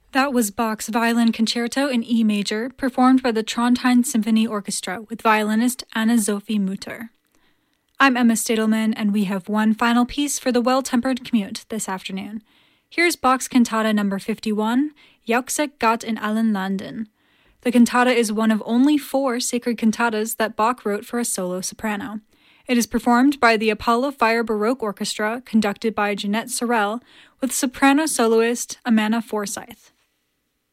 That was Bach's Violin Concerto in E major, performed by the Trondheim Symphony Orchestra with violinist Anna-Sophie Mutter. I'm Emma Stadelman, and we have one final piece for the well-tempered commute this afternoon. Here's Bach's Cantata No. 51, Jauchzet Gott in allen Landen. The cantata is one of only 4 sacred cantatas that Bach wrote for a solo soprano. It is performed by the Apollo Fire Baroque Orchestra, conducted by Jeanette Sorel, with soprano soloist Amanda Forsyth.